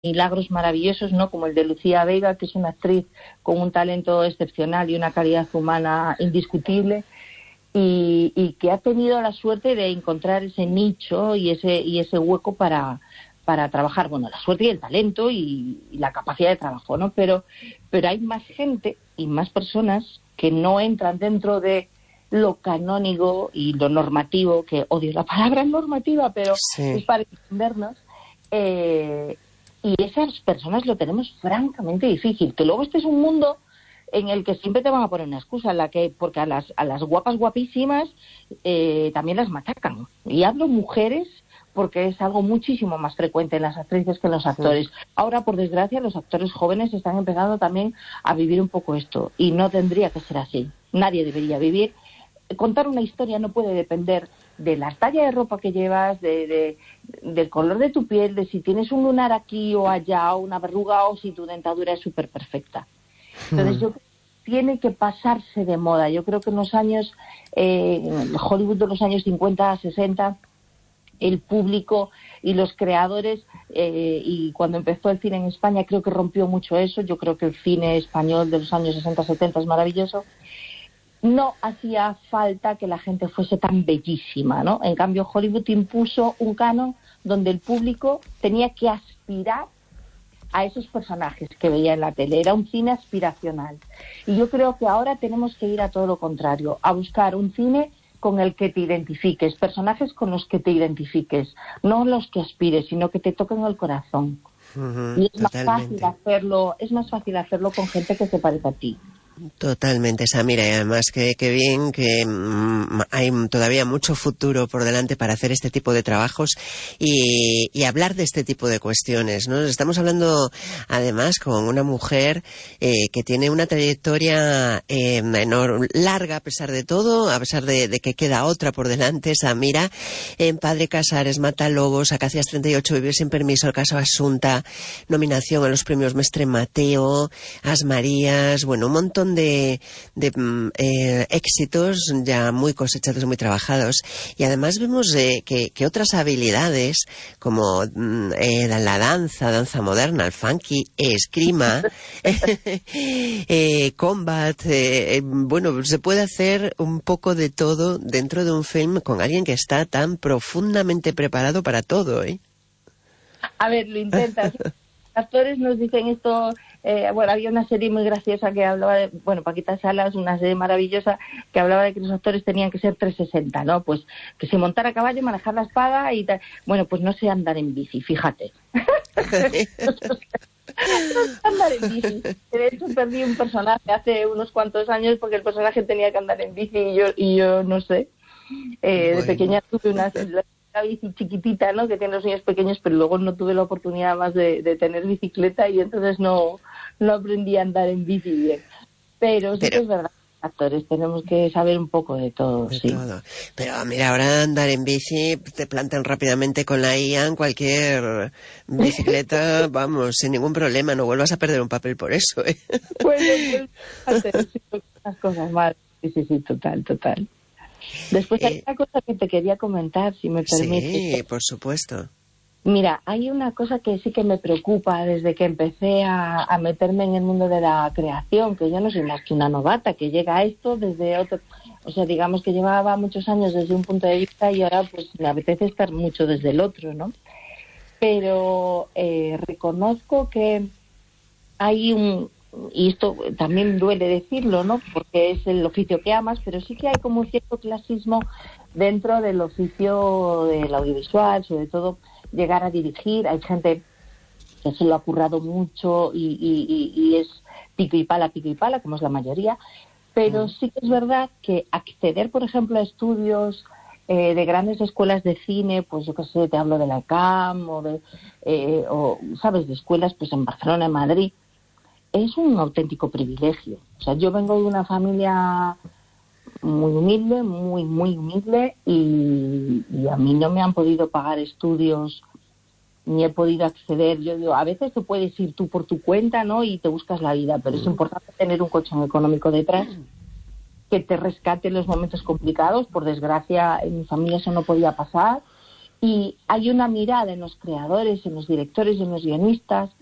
milagros maravillosos, ¿no? Como el de Lucía Vega, que es una actriz con un talento excepcional y una calidad humana indiscutible, y que ha tenido la suerte de encontrar ese nicho y ese hueco para trabajar, bueno, la suerte y el talento y la capacidad de trabajo, ¿no? Pero hay más gente y más personas que no entran dentro de lo canónico y lo normativo, que odio la palabra normativa, pero sí, es para entendernos, y esas personas lo tenemos francamente difícil. Que luego este es un mundo en el que siempre te van a poner una excusa, porque a las guapas guapísimas también las machacan. Y hablo mujeres porque es algo muchísimo más frecuente en las actrices que en los actores. Ahora, por desgracia, los actores jóvenes están empezando también a vivir un poco esto, y no tendría que ser así. Nadie debería vivir. Contar una historia no puede depender de la talla de ropa que llevas, del color de tu piel, de si tienes un lunar aquí o allá, o una verruga, o si tu dentadura es súper perfecta. Entonces yo creo que tiene que pasarse de moda. Yo creo que en los años, Hollywood de los años 50 a 60, el público y los creadores, y cuando empezó el cine en España creo que rompió mucho eso. Yo creo que el cine español de los años 60-70 es maravilloso. No hacía falta que la gente fuese tan bellísima, ¿no? En cambio, Hollywood impuso un canon donde el público tenía que aspirar a esos personajes que veía en la tele. Era un cine aspiracional. Y yo creo que ahora tenemos que ir a todo lo contrario, a buscar un cine con el que te identifiques, personajes con los que te identifiques, no los que aspires, sino que te toquen el corazón. Y es más fácil hacerlo con gente que se parece a ti. Totalmente, Samira, y además que bien que hay todavía mucho futuro por delante para hacer este tipo de trabajos y hablar de este tipo de cuestiones, ¿no? Estamos hablando además con una mujer que tiene una trayectoria larga a pesar de todo, a pesar de que queda otra por delante. Samira, en Padre Casares, Matalobos, Acacias 38, Vivir sin permiso, El caso Asunta, nominación a los premios Mestre Mateo, As Marías, bueno, un montón de éxitos ya muy cosechados, muy trabajados, y además vemos que otras habilidades como la danza moderna, el funky, esgrima, combat, bueno, se puede hacer un poco de todo dentro de un film con alguien que está tan profundamente preparado para todo, ¿eh? A ver, lo intentas. Los actores nos dicen esto. Bueno, había una serie muy graciosa que hablaba de, bueno, Paquita Salas, una serie maravillosa que hablaba de que los actores tenían que ser 360, ¿no? Pues que se montar a caballo, manejar la espada y tal. Bueno, pues no sé andar en bici, fíjate. No sé andar en bici. De hecho, perdí un personaje hace unos cuantos años porque el personaje tenía que andar en bici y yo no sé. De pequeña tuve una bici chiquitita, ¿no? Que tiene los niños pequeños, pero luego no tuve la oportunidad más de tener bicicleta y entonces no aprendí a andar en bici bien. Pero sí que es verdad, actores, tenemos que saber un poco de todo, de sí. todo. Pero mira, ahora andar en bici, te plantan rápidamente con la IA en cualquier bicicleta, vamos, sin ningún problema, no vuelvas a perder un papel por eso, ¿eh? Bueno, pues unas cosas mal. Sí, total. Después hay una cosa que te quería comentar, si me permites. Sí, por supuesto. Mira, hay una cosa que sí que me preocupa desde que empecé a meterme en el mundo de la creación, que yo no soy más que una novata, que llega a esto desde otro, o sea, digamos que llevaba muchos años desde un punto de vista y ahora pues me apetece estar mucho desde el otro, ¿no? Pero reconozco que hay y esto también duele decirlo, ¿no? Porque es el oficio que amas, pero sí que hay como un cierto clasismo dentro del oficio del audiovisual, sobre todo llegar a dirigir. Hay gente que se lo ha currado mucho y es pico y pala, como es la mayoría, pero sí que es verdad que acceder, por ejemplo, a estudios de grandes escuelas de cine, pues yo qué sé, te hablo de la CAM o sabes, de escuelas pues en Barcelona, en Madrid, es un auténtico privilegio. O sea, yo vengo de una familia muy humilde, muy humilde, y a mí no me han podido pagar estudios ni he podido acceder. Yo digo, a veces te puedes ir tú por tu cuenta, ¿no? Y te buscas la vida, pero es importante tener un colchón económico detrás que te rescate en los momentos complicados. Por desgracia, en mi familia eso no podía pasar y hay una mirada en los creadores, en los directores y en los guionistas